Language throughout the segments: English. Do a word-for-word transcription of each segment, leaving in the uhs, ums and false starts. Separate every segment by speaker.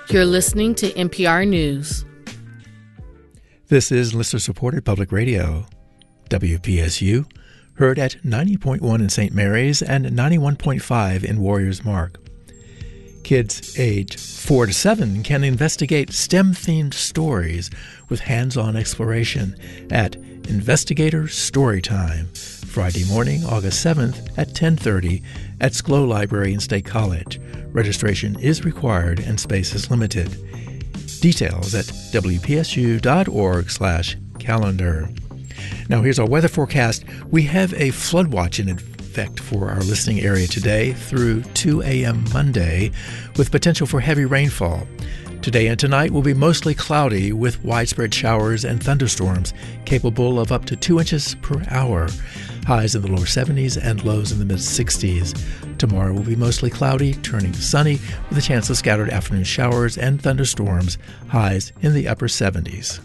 Speaker 1: You're listening to N P R News.
Speaker 2: This is listener-supported public radio, W P S U, heard at ninety point one in Saint Mary's and ninety-one point five in Warriors Mark. Kids age four to seven can investigate STEM-themed stories with hands-on exploration at Investigator Storytime, Friday morning, August seventh at ten thirty at SCLO Library and State College. Registration is required and space is limited. Details at W P S U dot org slash calendar. Now here's our weather forecast. We have a flood watch in effect for our listening area today through two a.m. Monday with potential for heavy rainfall. Today and tonight will be mostly cloudy with widespread showers and thunderstorms capable of up to two inches per hour. Highs in the lower seventies and lows in the mid-sixties. Tomorrow will be mostly cloudy, turning sunny with a chance of scattered afternoon showers and thunderstorms. Highs in the upper seventies.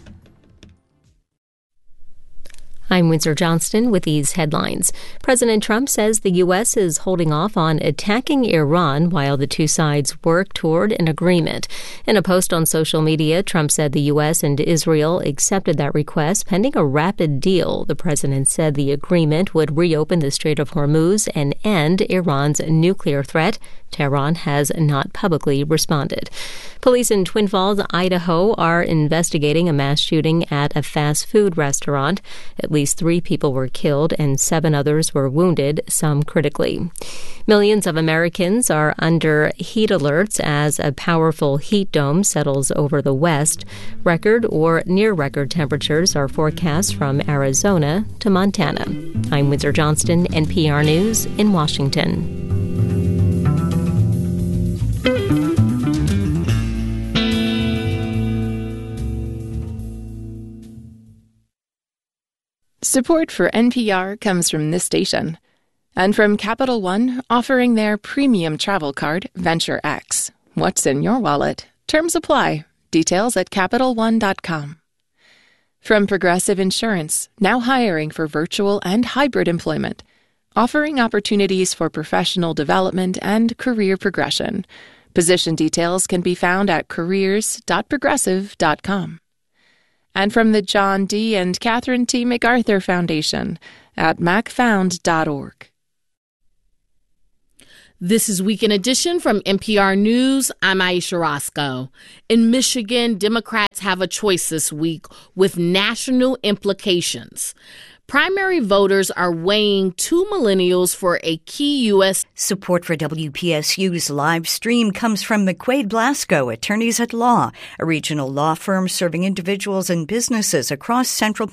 Speaker 3: I'm Windsor Johnston with these headlines. President Trump says the U S is holding off on attacking Iran while the two sides work toward an agreement. In a post on social media, Trump said the U S and Israel accepted that request pending a rapid deal. The president said the agreement would reopen the Strait of Hormuz and end Iran's nuclear threat. Tehran has not publicly responded. Police in Twin Falls, Idaho, are investigating a mass shooting at a fast food restaurant. At least three people were killed and seven others were wounded, some critically. Millions of Americans are under heat alerts as a powerful heat dome settles over the West. Record or near-record temperatures are forecast from Arizona to Montana. I'm Windsor Johnston, N P R News in Washington.
Speaker 4: Support for N P R comes from this station and from Capital One, offering their premium travel card, Venture X. What's in your wallet? Terms apply. Details at Capital One dot com. From Progressive Insurance, now hiring for virtual and hybrid employment, offering opportunities for professional development and career progression. Position details can be found at careers dot progressive dot com. And from the John D. and Catherine T. MacArthur Foundation at mac found dot org.
Speaker 1: This is Weekend Edition from N P R News. I'm Aisha Roscoe. In Michigan, Democrats have a choice this week with national implications. Primary voters are weighing two millennials for a key U S
Speaker 5: Support for W P S U's live stream comes from McQuaid Blasco, Attorneys at Law, a regional law firm serving individuals and businesses across central